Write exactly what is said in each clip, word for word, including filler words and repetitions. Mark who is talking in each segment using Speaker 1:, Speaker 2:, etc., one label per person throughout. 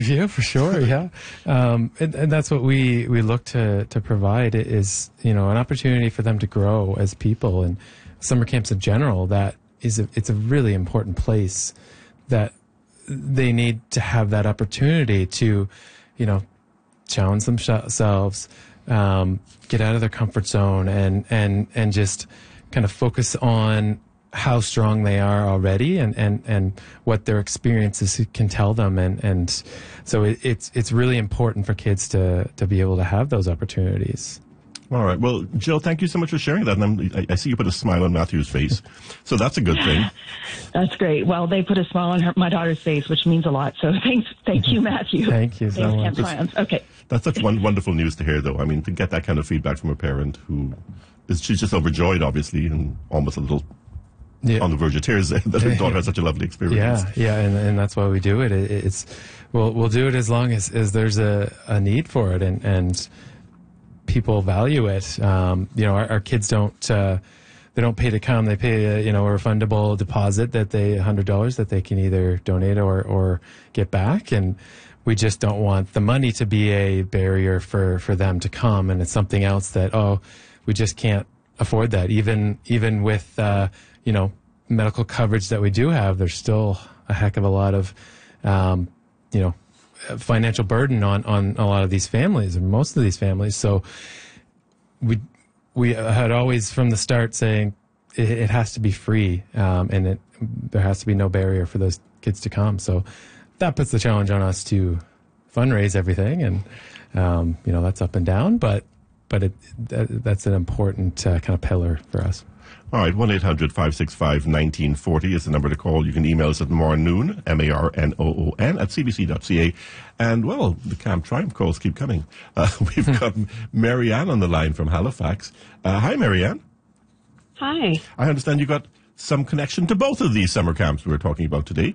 Speaker 1: Yeah, for sure. Yeah. Um, and, and that's what we, we look to, to provide is, you know, an opportunity for them to grow as people, and summer camps in general. That is, a, it's a really important place that they need to have that opportunity to, you know, challenge themselves, um, get out of their comfort zone, and, and, and just kind of focus on how strong they are already, and, and, and what their experiences can tell them. And, and so it, it's, it's really important for kids to, to be able to have those opportunities.
Speaker 2: All right. Well, Jill, thank you so much for sharing that. And I'm, I, I see you put a smile on Matthew's face. So that's a good thing.
Speaker 3: That's great. Well, they put a smile on her, my daughter's face, which means a lot. So thanks. Thank you, Matthew.
Speaker 1: Thank you so much.
Speaker 3: That's, okay.
Speaker 2: That's such one, wonderful news to hear, though. I mean, to get that kind of feedback from a parent who is, she's just overjoyed, obviously, and almost a little yeah. on the verge of tears that her daughter had such a lovely experience.
Speaker 1: Yeah, yeah, and, and that's why we do it. it it's we'll we'll do it as long as, as there's a, a need for it, and, and people value it. Um, you know, our, our kids don't uh, they don't pay to come. They pay a, you know, a refundable deposit that they one hundred dollars that they can either donate or or get back, and we just don't want the money to be a barrier for, for them to come. And it's something else that, oh, we just can't afford that. Even even with uh, you know, medical coverage that we do have, there's still a heck of a lot of um, you know, financial burden on, on a lot of these families, or most of these families. So we we had always from the start saying it, it has to be free, um, and it there has to be no barrier for those kids to come. So that puts the challenge on us to fundraise everything, and um, you know, that's up and down, but but it, that, that's an important uh, kind of pillar for us.
Speaker 2: All right, one eight hundred five six five one nine four zero is the number to call. You can email us at marnoon, M A R N O O N, at c b c dot c a. And, well, the Camp Triumph calls keep coming. Uh, we've got Marianne on the line from Halifax. Uh, hi, Marianne.
Speaker 4: Hi.
Speaker 2: I understand you got some connection to both of these summer camps we were talking about today.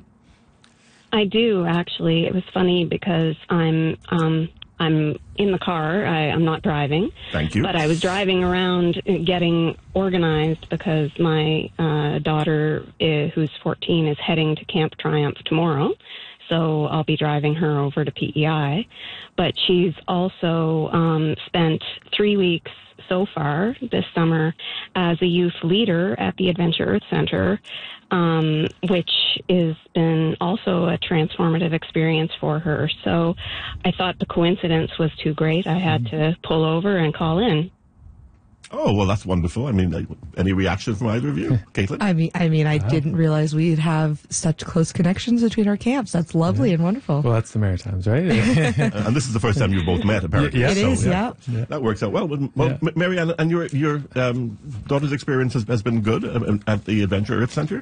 Speaker 4: I do, actually. It was funny because I'm um, I'm in the car. I, I'm not driving.
Speaker 2: Thank you.
Speaker 4: But I was driving around getting organized because my uh, daughter, uh, who's fourteen, is heading to Camp Triumph tomorrow. So I'll be driving her over to P E I. But she's also um, spent three weeks so far this summer as a youth leader at the Adventure Earth Center, um, which has been also a transformative experience for her. So I thought the coincidence was too great. I had to pull over and call in.
Speaker 2: Oh, well, that's wonderful. I mean, like, any reaction from either of you? Caitlin?
Speaker 5: I mean, I mean, I
Speaker 1: wow.
Speaker 5: didn't realize we'd have such close connections between our camps. That's lovely yeah. and wonderful.
Speaker 1: Well, that's the Maritimes, right?
Speaker 2: And this is the first time you've both met, apparently.
Speaker 1: Yeah,
Speaker 5: it
Speaker 1: so,
Speaker 5: is, yeah.
Speaker 1: yeah.
Speaker 2: That works out well. Well,
Speaker 1: yeah.
Speaker 2: Marianne, and your your um, daughter's experience has, has been good at the Adventure Earth Center?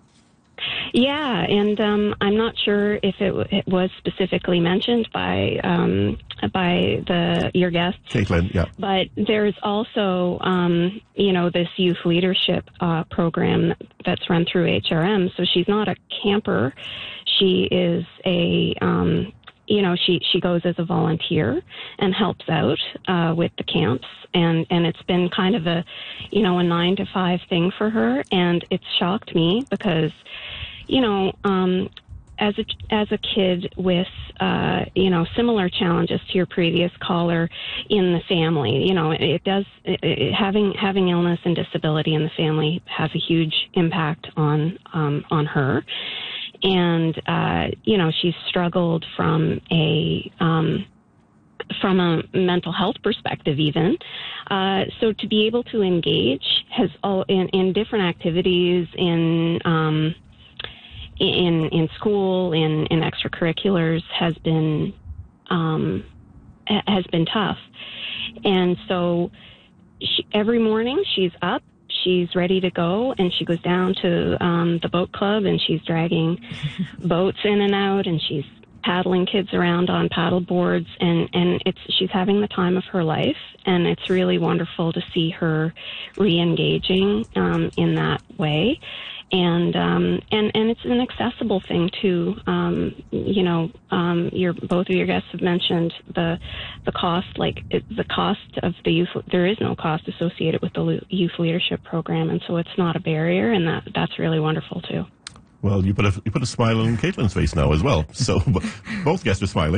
Speaker 4: Yeah, and um, I'm not sure if it, w- it was specifically mentioned by um, by the your guests,
Speaker 2: Caitlin. Yeah,
Speaker 4: but there's also um, you know, this youth leadership uh, program that's run through H R M. So she's not a camper; she is a um, you know, she she goes as a volunteer and helps out uh, with the camps, and and it's been kind of a, you know, a nine to five thing for her, and it's shocked me because, you know, um, as a as a kid with uh, you know, similar challenges to your previous caller in the family, you know, it, it does it, it, having having illness and disability in the family has a huge impact on um, on her. And, uh, you know, she's struggled from a, um, from a mental health perspective even. Uh, so to be able to engage has all in, in different activities in, um, in, in school, in, in extracurriculars has been, um, has been tough. And so she, every morning she's up. She's ready to go, and she goes down to um, the boat club, and she's dragging boats in and out, and she's paddling kids around on paddle boards, and, and it's she's having the time of her life, and it's really wonderful to see her re-engaging um, in that way. And um, and and it's an accessible thing too. Um, you know, um, your both of your guests have mentioned the the cost. Like it, the cost of the youth, there is no cost associated with the youth leadership program, and so it's not a barrier, and that that's really wonderful too.
Speaker 2: Well, you put a you put a smile on Caitlin's face now as well. So both guests are smiling.